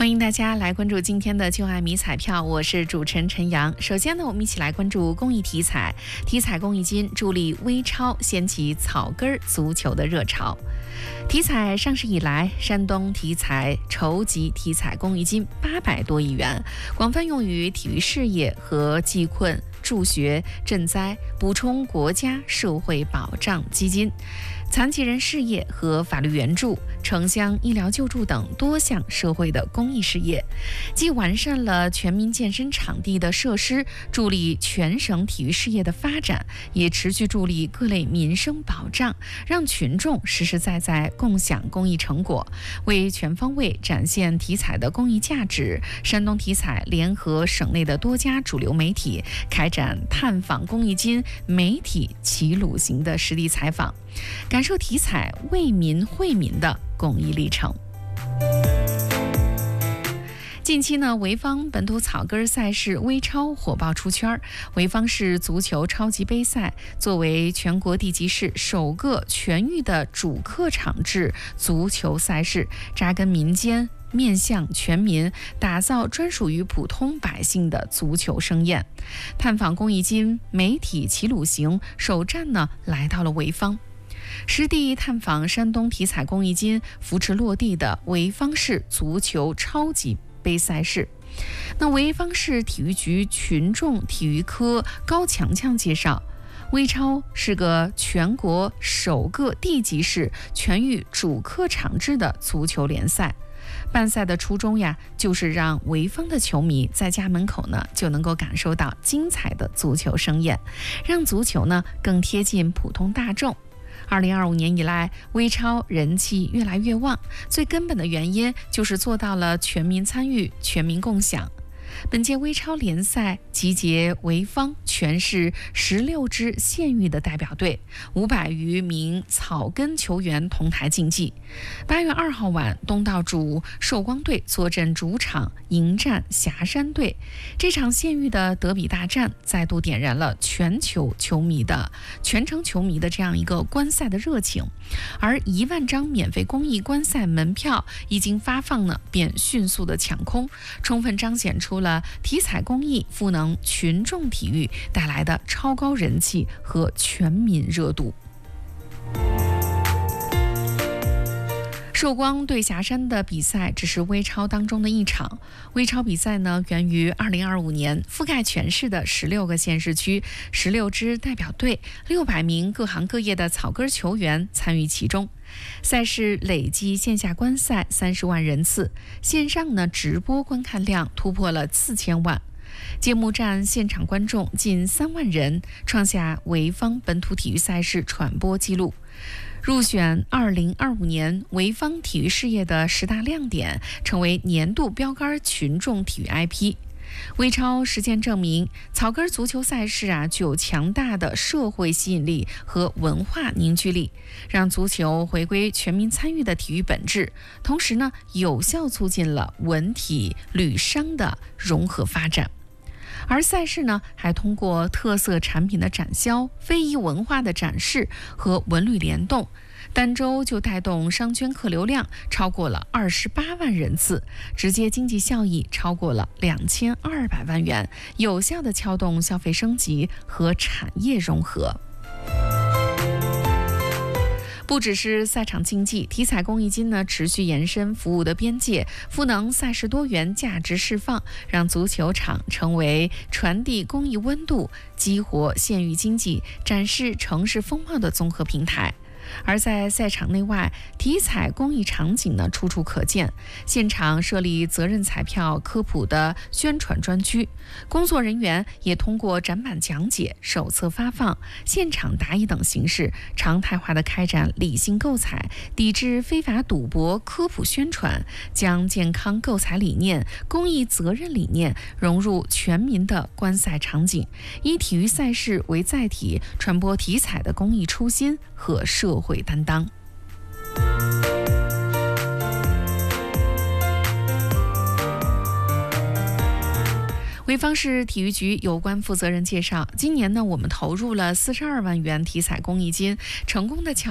欢迎大家来关注今天的就爱迷彩票，我是主持人陈阳。首先呢，我们一起来关注公益体彩，体彩公益金助力微超掀起草根足球的热潮。体彩上市以来，山东体彩筹集体彩公益金800多亿元，广泛用于体育事业和济困助学、赈灾、补充国家社会保障基金、残疾人事业和法律援助、城乡医疗救助等多项社会的公益事业，既完善了全民健身场地的设施，助力全省体育事业的发展，也持续助力各类民生保障，让群众实实在在共享公益成果。为全方位展现体彩的公益价值，山东体彩联合省内的多家主流媒体，开展探访公益金媒体齐鲁行的实地采访，感受体彩为民惠民的公益历程。近期呢，潍坊本土草根赛事微超火爆出圈。潍坊市足球超级杯赛作为全国地级市首个全域的主客场制足球赛事，扎根民间，面向全民，打造专属于普通百姓的足球盛宴。探访公益金媒体齐鲁行首站呢，来到了潍坊，实地探访山东体彩公益金扶持落地的潍坊市足球超级杯赛事。那潍坊市体育局群众体育科高强强介绍，微超是个全国首个地级市全域主客场制的足球联赛。办赛的初衷呀，就是让潍坊的球迷在家门口呢就能够感受到精彩的足球盛宴，让足球呢更贴近普通大众。2025年以来，微超人气越来越旺，最根本的原因就是做到了全民参与、全民共享。本届微超联赛集结潍坊全市16支县域的代表队，500余名草根球员同台竞技。8月2号晚，东道主寿光队坐镇主场迎战霞山队。这场县域的德比大战，再度点燃了全城球迷的这样一个观赛的热情。而1万张免费公益观赛门票一经发放呢，便迅速的抢空，充分彰显出了体彩公益赋能群众体育带来的超高人气和全民热度。寿光对霞山的比赛只是微超当中的一场。微超比赛呢，源于2025年，覆盖全市的16个县市区，16支代表队，600名各行各业的草根球员参与其中。赛事累计线下观赛30万人次，线上呢直播观看量突破了4000万。揭幕战现场观众近3万人，创下潍坊本土体育赛事传播纪录。入选2025年潍坊体育事业的10大亮点，成为年度标杆群众体育 IP。微超实践证明，草根足球赛事具有强大的社会吸引力和文化凝聚力，让足球回归全民参与的体育本质，同时呢，有效促进了文体旅商的融合发展。而赛事呢，还通过特色产品的展销、非遗文化的展示和文旅联动，单周就带动商圈客流量超过了28万人次，直接经济效益超过了2200万元，有效地撬动消费升级和产业融合。不只是赛场竞技，体彩公益金呢持续延伸服务的边界，赋能赛事多元价值释放，让足球场成为传递公益温度、激活县域经济、展示城市风貌的综合平台。而在赛场内外，体彩公益场景呢处处可见。现场设立责任彩票科普的宣传专区，工作人员也通过展板讲解、手册发放、现场答疑等形式，常态化的开展理性购彩、抵制非法赌博科普宣传，将健康购彩理念、公益责任理念融入全民的观赛场景，以体育赛事为载体，传播体彩的公益初心和社会担当。潍坊市体育局有关负责人介绍，今年呢，我们投入了42万元体彩公益金，成功的